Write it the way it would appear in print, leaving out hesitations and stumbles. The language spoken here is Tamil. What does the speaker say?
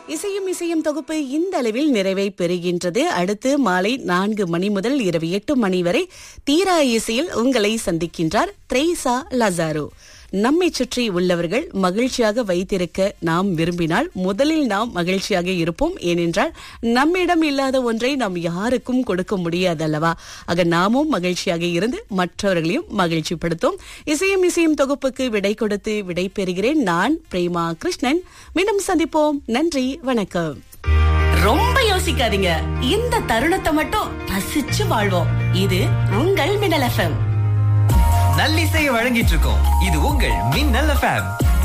இசையும் இசையும் தொகுப்பு இந்த அளவில் நிறைவை பெறுகின்றது. அடுத்து மாலை 4 மணி முதல் இரவு 8 மணி வரை தீரா இசையில் உங்களை சந்திக்கின்றார் த்ரேசா லசாரோ. நம்மை சுற்றி உள்ளவர்கள் மகிழ்ச்சியாக வைத்திருக்க நாம் விரும்பினால் முதலில் நாம் மகிழ்ச்சியாக இருப்போம். ஏனென்றால் நம்மிடம் இல்லாத ஒன்றை நாம் யாருக்கும் கொடுக்க முடியாதல்லவா? ஆக நாமும் மகிழ்ச்சியாக இருந்து மற்றவர்களையும் மகிழ்ச்சிப்படுத்தும். இசையும் இசையும் தொகுப்புக்கு விடை கொடுத்து விடை பெறுகிறேன். நான் பிரேமா கிருஷ்ணன். மீண்டும் சந்திப்போம். நன்றி, வணக்கம். ரொம்ப யோசிக்காதீங்க, இந்த தருணத்தை மட்டும் ரசிச்சு வாழ்வோம். இது உங்கள் மின்னல் FM. நல்லிசையை வழங்கிட்டு இருக்கோம். இது உங்கள் மின்னல் FM.